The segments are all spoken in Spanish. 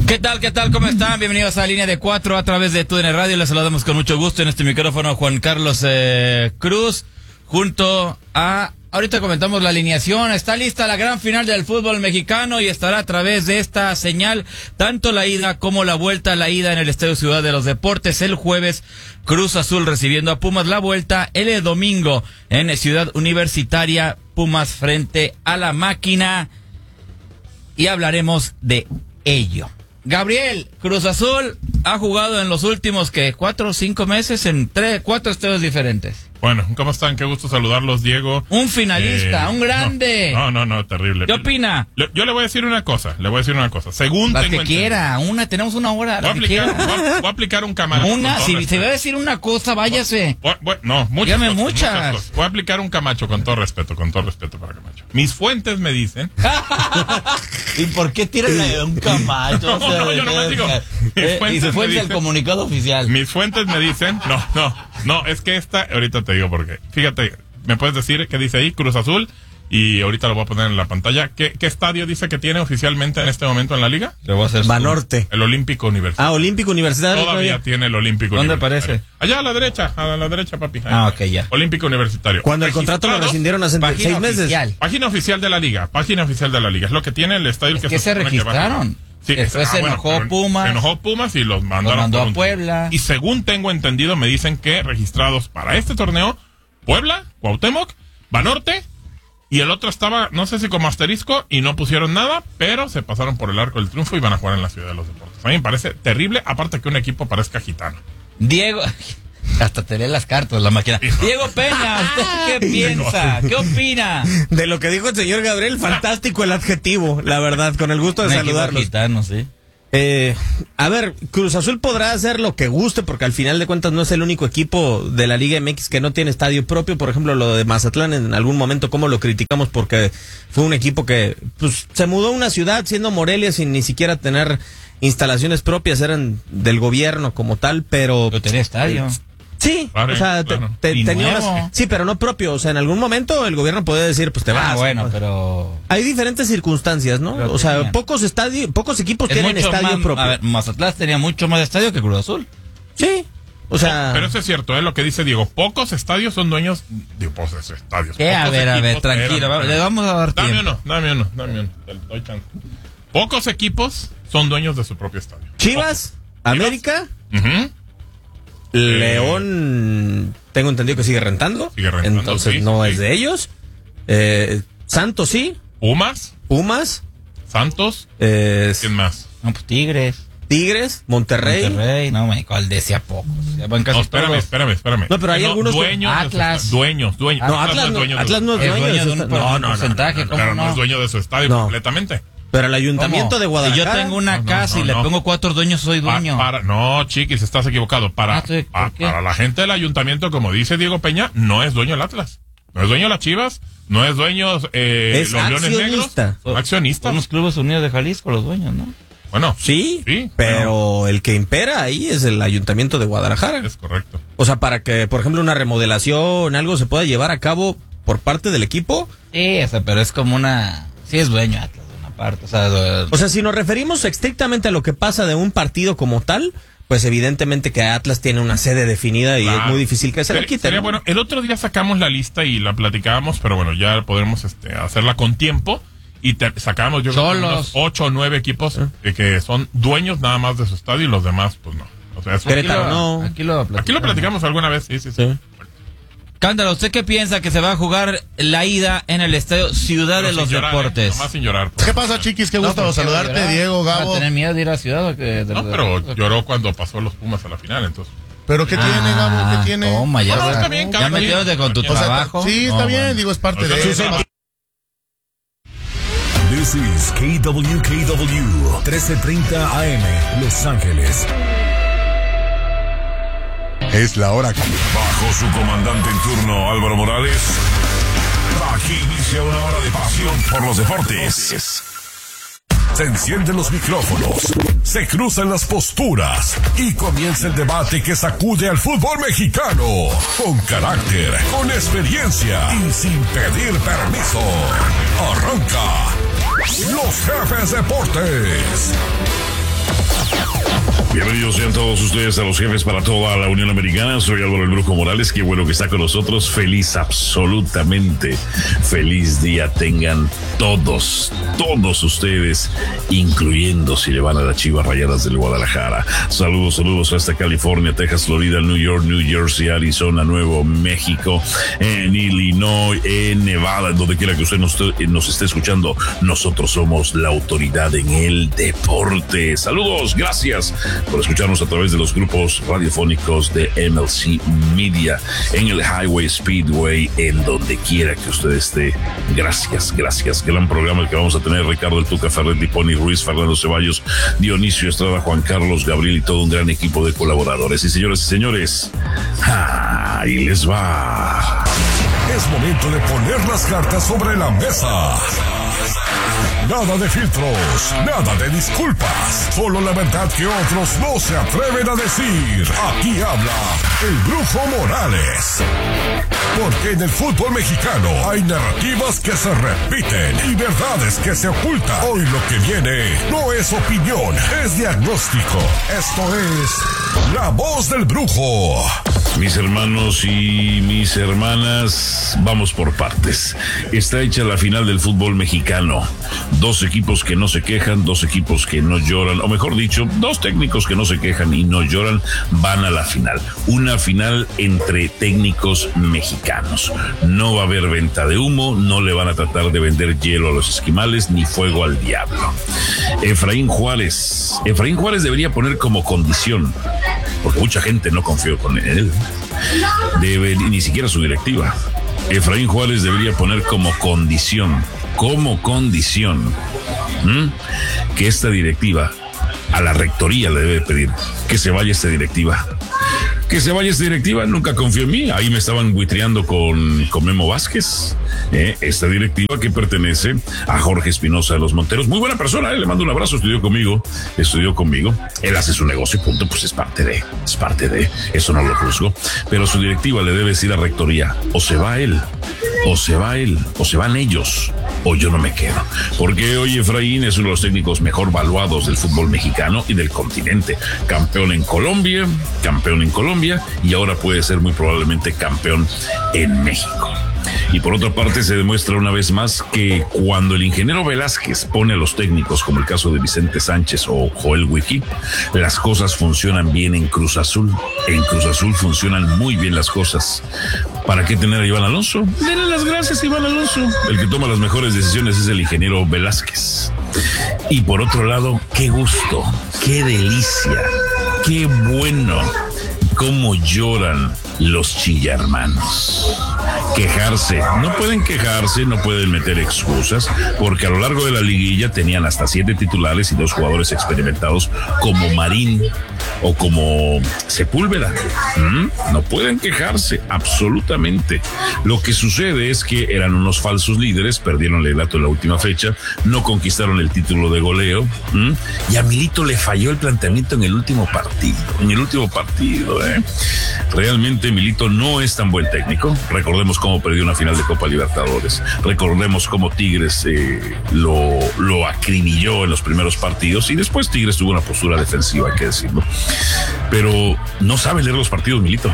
¿Qué tal? ¿Qué tal? ¿Cómo están? Bienvenidos a la Línea de 4 a través de TUDN Radio. Les saludamos con mucho gusto en este micrófono Juan Carlos Cruz, junto a... Ahorita comentamos la alineación. Está lista la gran final del fútbol mexicano y estará a través de esta señal tanto la ida como la vuelta. La ida en el Estadio Ciudad de los Deportes el jueves, Cruz Azul recibiendo a Pumas. La vuelta el domingo en Ciudad Universitaria, Pumas frente a la Máquina. Y hablaremos de ello. Gabriel, Cruz Azul ha jugado en los últimos, 4 o 5 meses en 4 estadios diferentes. Bueno, ¿cómo están? Qué gusto saludarlos, Diego. Un finalista, un grande. No, terrible. ¿Qué opina? Yo le voy a decir una cosa, Según la tengo que quiera, tenemos una hora. Voy a aplicar un Camacho. Si se va a decir una cosa, váyase. Muchas. Voy a aplicar un Camacho con todo respeto para Camacho. Mis fuentes me dicen. ¿Y por qué tiran un Camacho? Yo no me digo. Y se fue el comunicado oficial. Mis fuentes me dicen, no, es que ahorita te digo por qué. Fíjate, me puedes decir qué dice ahí, Cruz Azul, y ahorita lo voy a poner en la pantalla. ¿Qué estadio dice que tiene oficialmente en este momento en la liga? Banorte. El Olímpico Universitario. Olímpico Universitario. Todavía tiene el Olímpico Universitario. ¿Dónde aparece? Allá a la derecha, papi. Ok, ya. Olímpico Universitario. Cuando el contrato lo rescindieron hace 6 meses. Página oficial de la liga. Es lo que tiene el estadio. Que se registraron. Sí, después se enojó Pumas y los mandó a Puebla. Y según tengo entendido, me dicen que registrados para este torneo, Puebla, Cuauhtémoc, Banorte, y el otro estaba, no sé si como asterisco, y no pusieron nada, pero se pasaron por el arco del triunfo y van a jugar en la Ciudad de los Deportes. A mí me parece terrible, aparte que un equipo parezca gitano. Diego... Hasta te lee las cartas la máquina. Diego Peña, ¿usted qué piensa? ¿Qué opina? De lo que dijo el señor Gabriel, fantástico el adjetivo, la verdad, con el gusto de saludarlos. Gitano, sí. A ver, Cruz Azul podrá hacer lo que guste, porque al final de cuentas no es el único equipo de la Liga MX que no tiene estadio propio. Por ejemplo, lo de Mazatlán en algún momento, como lo criticamos porque fue un equipo que se mudó a una ciudad siendo Morelia sin ni siquiera tener instalaciones propias, eran del gobierno como tal, pero tenía estadio. Sí, claro, o sea, tenía sí, pero no propio. O sea, en algún momento el gobierno puede decir, pues te vas. Bueno, pero hay diferentes circunstancias, ¿no? O sea, pocos equipos tienen estadio propio. A ver, Mazatlán tenía mucho más estadio que Cruz Azul. Sí. O sea, pero eso es cierto, lo que dice Diego. Pocos estadios son dueños de pocos estadios. A ver, tranquilo, le vamos a dar tiempo. Dame uno. Doy chance. Pocos equipos son dueños de su propio estadio. Chivas, América. León, tengo entendido que sigue rentando. Entonces sí, no es de ellos. Santos sí. Pumas. Santos. ¿Quién más? No, pues Tigres, Monterrey. No, ¿cuál decía pocos? Espérame. No, pero hay algunos dueños. Dueños. No, Atlas no es dueño de un porcentaje. Pero no es dueño de su estadio completamente. Pero el ayuntamiento de Guadalajara. Si yo tengo una casa y le pongo 4 dueños, soy dueño. No, chiquis, estás equivocado. Para la gente del ayuntamiento, como dice Diego Peña, no es dueño el Atlas. No es dueño las Chivas. No es dueño es los Leones Negros. Son accionistas. Son los Clubes Unidos de Jalisco los dueños, ¿no? Bueno, sí, pero el que impera ahí es el ayuntamiento de Guadalajara. Es correcto. O sea, para que, por ejemplo, una remodelación, algo se pueda llevar a cabo por parte del equipo. Sí, pero es como sí es dueño Atlas. Parte, o sea, si nos referimos estrictamente a lo que pasa de un partido como tal, pues evidentemente que Atlas tiene una sede definida y es muy difícil que se la quiten. Sería bueno, el otro día sacamos la lista y la platicábamos, pero bueno, ya podremos hacerla con tiempo y sacamos yo creo unos 8 o 9 equipos que son dueños nada más de su estadio y los demás pues no. O sea, aquí lo platicamos alguna vez, sí. Cándalo, ¿usted qué piensa que se va a jugar la ida en el estadio Ciudad de los Deportes? Nomás sin llorar. ¿Qué pasa, chiquis? Qué gusto saludarte, Diego, Gabo. ¿Va a tener miedo de ir a Ciudad o qué? No, pero lloró cuando pasó los Pumas a la final, entonces. ¿Pero qué tiene, Gabo? ¿Qué tiene? Toma, ya está bien, ya metiéndote con tu trabajo. Sí, está bien, digo, es parte de eso. This is KWKW 1330 AM, Los Ángeles. Es la hora. Bajo su comandante en turno, Álvaro Morales. Aquí inicia una hora de pasión por los deportes. Se encienden los micrófonos, se cruzan las posturas y comienza el debate que sacude al fútbol mexicano. Con carácter, con experiencia y sin pedir permiso. Arranca Los Jefes Deportes. Bienvenidos sean todos ustedes a los jefes para toda la Unión Americana. Soy Álvaro el Brujo Morales, qué bueno que está con nosotros. Feliz, absolutamente feliz día tengan todos ustedes, incluyendo si le van a las Chivas Rayadas del Guadalajara. Saludos hasta California, Texas, Florida, New York, New Jersey, Arizona, Nuevo México, en Illinois, en Nevada, donde quiera que usted nos esté escuchando. Nosotros somos la autoridad en el deporte. Saludos, gracias por escucharnos a través de los grupos radiofónicos de MLC Media, en el Highway Speedway, en donde quiera que usted esté. Gracias. Gran programa el que vamos a tener. Ricardo el Tuca Ferretti, Pony Ruiz, Fernando Ceballos, Dionisio Estrada, Juan Carlos, Gabriel y todo un gran equipo de colaboradores. Y señores, ahí les va. Es momento de poner las cartas sobre la mesa. Nada de filtros, nada de disculpas, solo la verdad que otros no se atreven a decir. Aquí habla el Brujo Morales. Porque en el fútbol mexicano hay narrativas que se repiten y verdades que se ocultan. Hoy lo que viene no es opinión, es diagnóstico. Esto es La Voz del Brujo. Mis hermanos y mis hermanas, vamos por partes. Está hecha la final del fútbol mexicano. Dos equipos que no se quejan, dos equipos que no lloran, o mejor dicho, dos técnicos que no se quejan y no lloran, van a la final. Una final entre técnicos mexicanos. No va a haber venta de humo, no le van a tratar de vender hielo a los esquimales ni fuego al diablo. Efraín Juárez debería poner como condición, porque mucha gente no confió con él, ni siquiera su directiva. Efraín Juárez debería poner como condición, que esta directiva, a la rectoría le debe pedir que se vaya esta directiva. Que se vaya esta directiva, nunca confió en mí. Ahí me estaban buitreando con Memo Vázquez. Esta directiva que pertenece a Jorge Espinosa de los Monteros. Muy buena persona, le mando un abrazo, estudió conmigo. Él hace su negocio y punto, pues es parte de, eso no lo juzgo. Pero su directiva le debe decir a rectoría, o se va él, o se van ellos, o yo no me quedo. Porque hoy Efraín es uno de los técnicos mejor valuados del fútbol mexicano y del continente. Campeón en Colombia, y ahora puede ser muy probablemente campeón en México. Y por otra parte se demuestra una vez más que cuando el ingeniero Velázquez pone a los técnicos, como el caso de Vicente Sánchez o Joel Wiki, las cosas funcionan bien en Cruz Azul. En Cruz Azul funcionan muy bien las cosas. ¿Para qué tener a Iván Alonso? Denle las gracias a Iván Alonso. El que toma las mejores decisiones es el ingeniero Velázquez. Y por otro lado, qué gusto, qué delicia, qué bueno, cómo lloran los chillarmanos. Quejarse, no pueden meter excusas, porque a lo largo de la liguilla tenían hasta 7 titulares y 2 jugadores experimentados como Marín o como Sepúlveda. No pueden quejarse, absolutamente. Lo que sucede es que eran unos falsos líderes, perdieron el liderato en la última fecha, no conquistaron el título de goleo, y a Milito le falló el planteamiento en el último partido. Realmente Milito no es tan buen técnico. Recordemos cómo perdió una final de Copa Libertadores. Recordemos cómo Tigres lo acribilló en los primeros partidos, y después Tigres tuvo una postura defensiva, hay que decirlo. Pero no sabe leer los partidos Milito.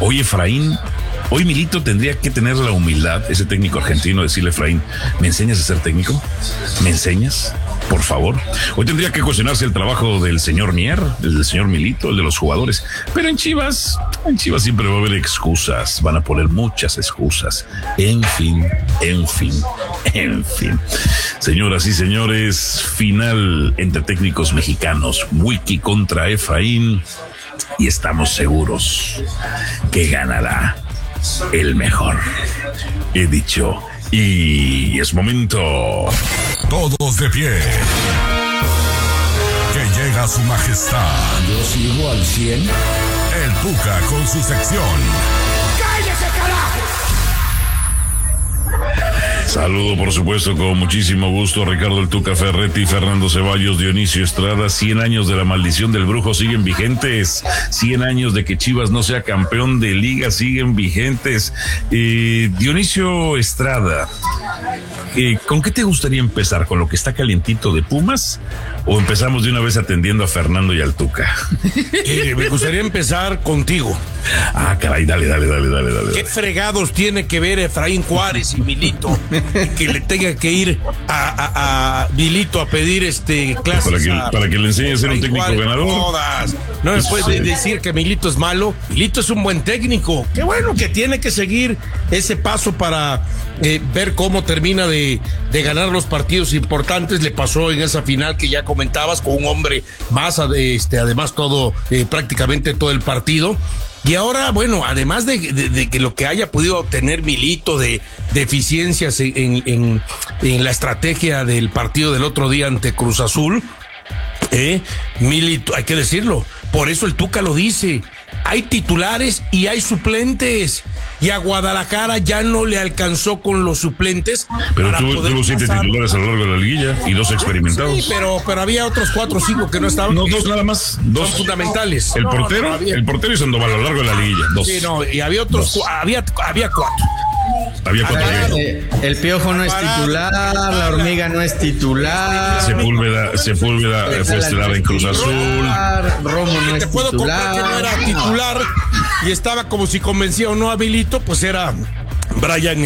Hoy Milito tendría que tener la humildad, ese técnico argentino, decirle: Efraín, ¿me enseñas a ser técnico? ¿Me enseñas? Por favor. Hoy tendría que cuestionarse el trabajo del señor Mier, del señor Milito, el de los jugadores. Pero en Chivas siempre va a haber excusas, van a poner muchas excusas. En fin. Señoras y señores, final entre técnicos mexicanos, Wiki contra Efraín, y estamos seguros que ganará el mejor. He dicho, y es momento. Todos de pie. Que llega su majestad. Yo sigo al 100. El Tuca con su sección. ¡Cállese, carajo! Saludo, por supuesto, con muchísimo gusto a Ricardo el Tuca Ferretti, Fernando Ceballos, Dionisio Estrada. 100 años de la maldición del Brujo siguen vigentes. 100 años de que Chivas no sea campeón de liga siguen vigentes. Dionisio Estrada, ¿con qué te gustaría empezar? ¿Con lo que está calientito de Pumas? ¿O empezamos de una vez atendiendo a Fernando y al Tuca? Me gustaría empezar contigo. Ah, caray, dale. ¿Qué fregados tiene que ver Efraín Juárez y Milito? Que le tenga que ir a Milito a pedir clases para que le enseñe a ser un técnico Juárez, ganador. Todas. No me puedes decir que Milito es malo. Milito es un buen técnico. Qué bueno que tiene que seguir ese paso para ver cómo termina de ganar los partidos importantes. Le pasó en esa final que ya comentabas con un hombre más, además prácticamente todo el partido. Y ahora, bueno, además de que lo que haya podido obtener Milito de deficiencias en la estrategia del partido del otro día ante Cruz Azul, Milito, hay que decirlo, por eso el Tuca lo dice, hay titulares y hay suplentes, y a Guadalajara ya no le alcanzó con los suplentes. Pero tuvo 7 titulares a lo largo de la liguilla y 2 experimentados. Sí, pero había otros 4 o 5 que no estaban. No, 2 nada más. 2 son fundamentales. El portero y Sandoval a lo largo de la liguilla. 2. Sí, no, y había otros, había 4. Había 4. El Piojo no es titular, la Hormiga no es titular. Sepúlveda fue estelar en Cruz Azul. Romo no es te puedo comprar que no era titular y estaba como si convencía o no a Milito, pues era Brian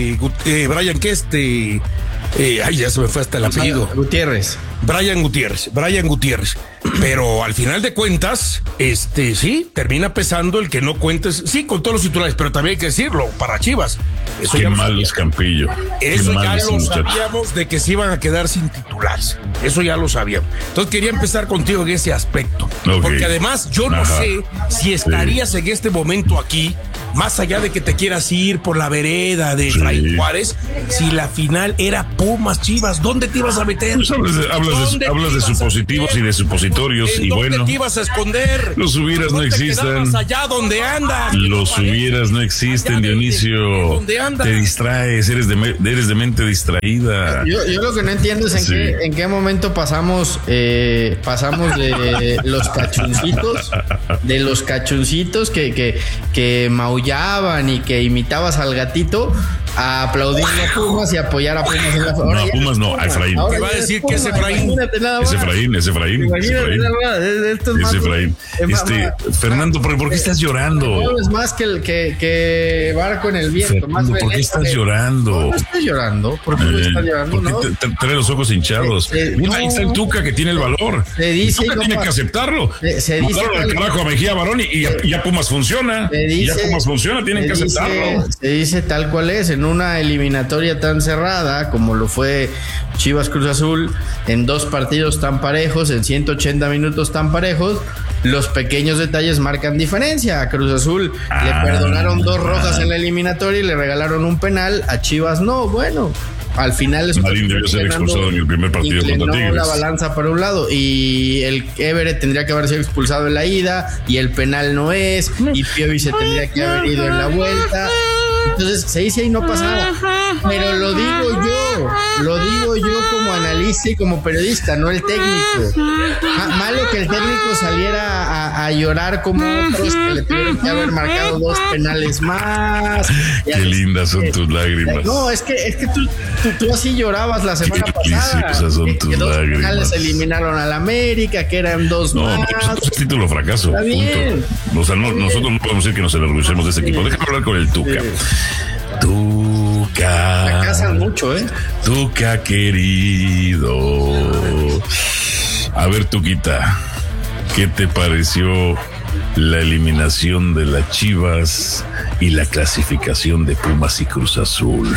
ya se me fue hasta el apellido. Brian Gutiérrez. Pero al final de cuentas, sí, termina pesando el que no cuentes, sí, con todos los titulares, pero también hay que decirlo, para Chivas. Eso qué malo es Campillo. Eso ya lo sabíamos de que se iban a quedar sin titulares. Eso ya lo sabíamos. Entonces quería empezar contigo en ese aspecto. Okay. Porque además yo no sé si estarías en este momento aquí, más allá de que te quieras ir por la vereda de Efraín Juárez, si la final era Pumas Chivas, ¿dónde te ibas a meter? Pues hablas de supositivos y de supositorios y bueno. ¿Dónde te ibas a esconder? Los hubieras no existen. Allá donde andas. Los hubieras no existen, Dionisio. ¿Dónde andas? Te distraes, eres de mente distraída. Yo lo que no entiendo es en qué momento pasamos de los cachuncitos que maullaban y que imitabas al gatito, a aplaudir a Pumas y apoyar a Pumas en la ahora no, Pumas no, a Efraín. Te va a decir que es Efraín. Es Efraín. Fernando, ¿por qué estás llorando? No es más que barco en el viento. Fernando, ¿por qué estás llorando? No estoy llorando. ¿Por qué no estás llorando? ¿Por qué trae los ojos hinchados? Mira, ahí está el Tuca que tiene el valor. El Tuca tiene que aceptarlo. Mandaron al carajo a Mejía Barón y ya Pumas funciona. Tienen que aceptarlo. Se dice tal cual es. En una eliminatoria tan cerrada como lo fue Chivas Cruz Azul, en 2 partidos tan parejos, en 180 minutos tan parejos, los pequeños detalles marcan diferencia. A Cruz Azul le perdonaron 2 rojas en la eliminatoria y le regalaron un penal, a Chivas no. Bueno, al final Marín debió ser expulsado en el primer partido contra Tigres. La balanza para un lado y el Everett tendría que haber sido expulsado en la ida y el penal no es, y Piovi se tendría que haber ido en la vuelta. Entonces se dice y no pasa nada, pero lo digo yo como analista y como periodista, no el técnico. Malo que el técnico saliera a llorar como otros que le tuvieron que haber marcado 2 penales más. Qué lindas son tus lágrimas. No, es que tú así llorabas la semana pasada. Son tus que 2 lágrimas. penales eliminaron al América, que eran 2 más. Nosotros es título fracaso. Está bien. O sea, nosotros no podemos decir que nos enorgullecemos de ese equipo. Déjame hablar con el Tuca. Tuca. Me casan mucho, Tuca querido. A ver, Tuquita, ¿qué te pareció la eliminación de las Chivas y la clasificación de Pumas y Cruz Azul?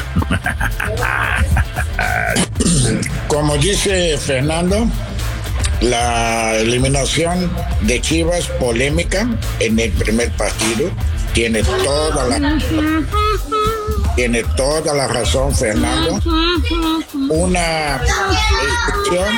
Como dice Fernando, la eliminación de Chivas polémica en el primer partido. Tiene toda la razón, Fernando. Una expulsión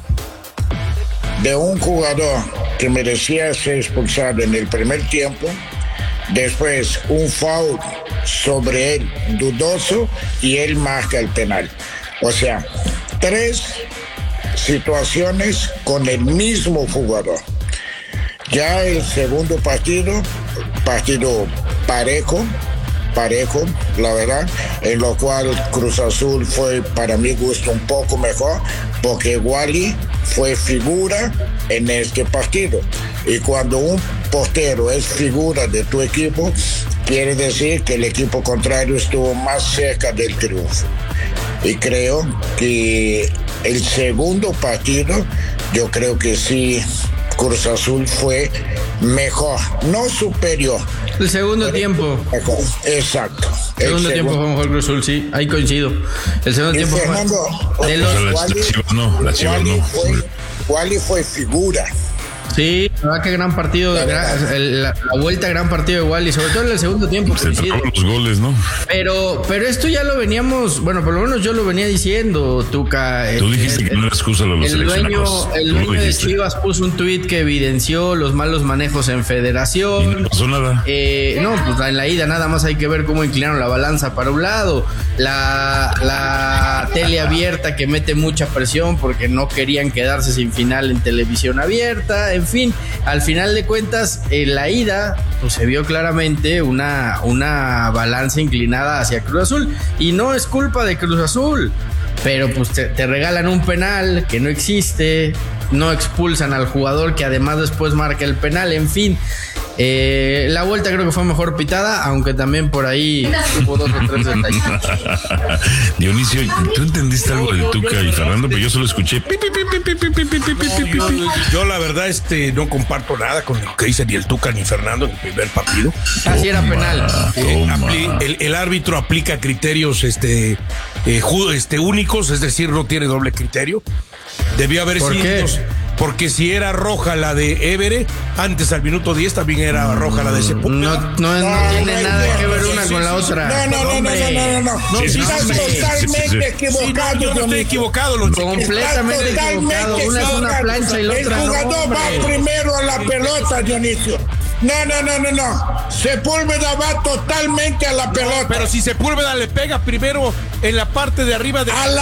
de un jugador que merecía ser expulsado en el primer tiempo, después un foul sobre él dudoso y él marca el penal. O sea, 3 situaciones con el mismo jugador. Ya el segundo partido parejo, parejo, la verdad, en lo cual Cruz Azul fue para mi gusto un poco mejor, porque Wally fue figura en este partido. Y cuando un portero es figura de tu equipo, quiere decir que el equipo contrario estuvo más cerca del triunfo. Y creo que el segundo partido, yo creo que sí, Cruz Azul fue mejor, no superior. El segundo tiempo. Mejor. Exacto. El segundo tiempo fue mejor Cruz Azul, sí, ahí coincido. El segundo tiempo Fernando, fue de los... La Chivas no. Wally fue figura. Sí, la verdad que gran partido, la vuelta, gran partido de Wally, sobre todo en el segundo tiempo. Se trabaron los goles, ¿no? Pero esto ya lo veníamos, bueno, por lo menos yo lo venía diciendo, Tuca. Tú dijiste que no era excusa lo de los seleccionados. El dueño de Chivas puso un tuit que evidenció los malos manejos en Federación. Y no pasó nada. No, pues en la ida nada más hay que ver cómo inclinaron la balanza para un lado. La tele abierta que mete mucha presión porque no querían quedarse sin final en televisión abierta. En fin, al final de cuentas, en la ida pues se vio claramente una balanza inclinada hacia Cruz Azul. Y no es culpa de Cruz Azul, pero pues te regalan un penal que no existe, no expulsan al jugador que además después marca el penal, en fin. La vuelta creo que fue mejor pitada, aunque también por ahí hubo 2 o 3 detalles. Dionisio, ¿tú entendiste algo de Tuca y Fernando? Pero yo solo escuché. Yo la verdad no comparto nada con lo que dicen ni el Tuca ni Fernando en el primer partido. Así era penal. El árbitro aplica criterios únicos, es decir, no tiene doble criterio. Debió haber sido. Porque si era roja la de Évere, antes al minuto 10 también era roja la de Sepúlveda. No tiene nada que ver una con la otra. No, estás totalmente equivocado. Yo no estoy equivocado. Completamente equivocado. Una es una plancha y la otra no. El jugador va primero a la pelota, Dionisio. No. Sepúlveda va totalmente a la pelota. Pero si Sepúlveda le pega primero en la parte de arriba de...